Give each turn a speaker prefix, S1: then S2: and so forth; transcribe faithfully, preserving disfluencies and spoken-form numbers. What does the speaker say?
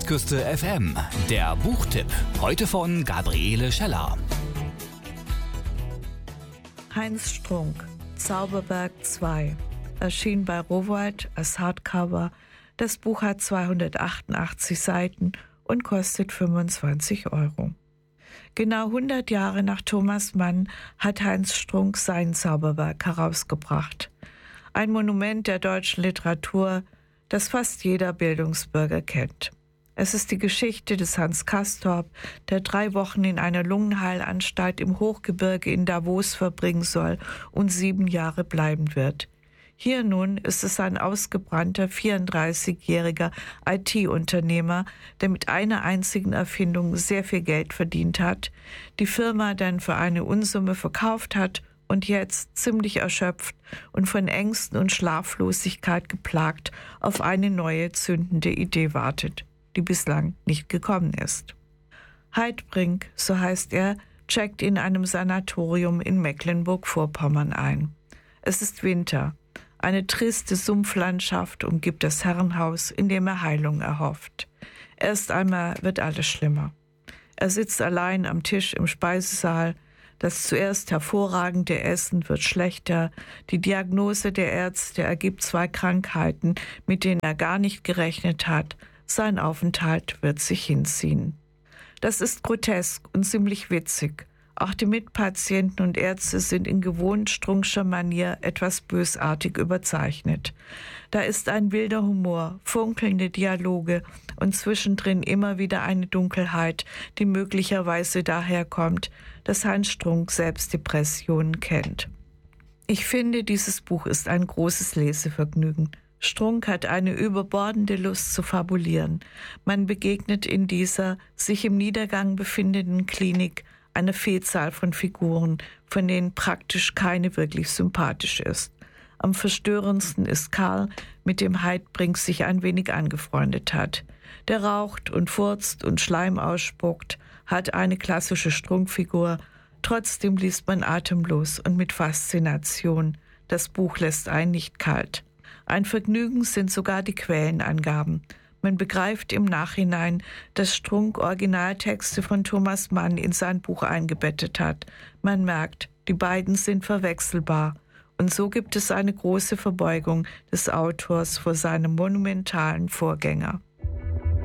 S1: Westküste F M, der Buchtipp. Heute von Gabriele Scheller.
S2: Heinz Strunk, Zauberberg zwei, erschien bei Rowohlt als Hardcover. Das Buch hat zweihundertachtundachtzig Seiten und kostet fünfundzwanzig Euro. Genau hundert Jahre nach Thomas Mann hat Heinz Strunk sein Zauberberg herausgebracht. Ein Monument der deutschen Literatur, das fast jeder Bildungsbürger kennt. Es ist die Geschichte des Hans Castorp, der drei Wochen in einer Lungenheilanstalt im Hochgebirge in Davos verbringen soll und sieben Jahre bleiben wird. Hier nun ist es ein ausgebrannter vierunddreißigjähriger I T-Unternehmer, der mit einer einzigen Erfindung sehr viel Geld verdient hat, die Firma dann für eine Unsumme verkauft hat und jetzt, ziemlich erschöpft und von Ängsten und Schlaflosigkeit geplagt, auf eine neue zündende Idee wartet, die bislang nicht gekommen ist. Heidbrink, so heißt er, checkt in einem Sanatorium in Mecklenburg-Vorpommern ein. Es ist Winter. Eine triste Sumpflandschaft umgibt das Herrenhaus, in dem er Heilung erhofft. Erst einmal wird alles schlimmer. Er sitzt allein am Tisch im Speisesaal. Das zuerst hervorragende Essen wird schlechter. Die Diagnose der Ärzte ergibt zwei Krankheiten, mit denen er gar nicht gerechnet hat. Sein Aufenthalt wird sich hinziehen. Das ist grotesk und ziemlich witzig. Auch die Mitpatienten und Ärzte sind in gewohnt Strunkscher Manier etwas bösartig überzeichnet. Da ist ein wilder Humor, funkelnde Dialoge und zwischendrin immer wieder eine Dunkelheit, die möglicherweise daherkommt, dass Heinz Strunk selbst Depressionen kennt. Ich finde, dieses Buch ist ein großes Lesevergnügen. Strunk hat eine überbordende Lust zu fabulieren. Man begegnet in dieser sich im Niedergang befindenden Klinik eine Vielzahl von Figuren, von denen praktisch keine wirklich sympathisch ist. Am verstörendsten ist Karl, mit dem Heidbrink sich ein wenig angefreundet hat. Der raucht und furzt und Schleim ausspuckt, hat eine klassische Strunkfigur. Trotzdem liest man atemlos und mit Faszination. Das Buch lässt einen nicht kalt. Ein Vergnügen sind sogar die Quellenangaben. Man begreift im Nachhinein, dass Strunk Originaltexte von Thomas Mann in sein Buch eingebettet hat. Man merkt, die beiden sind verwechselbar. Und so gibt es eine große Verbeugung des Autors vor seinem monumentalen Vorgänger.